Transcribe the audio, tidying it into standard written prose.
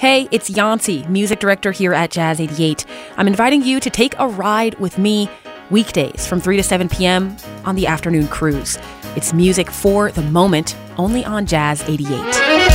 Hey, it's Yancy, music director here at Jazz 88. I'm inviting you to take a ride with me weekdays from 3 to 7 p.m. on the afternoon cruise. It's music for the moment, only on Jazz 88.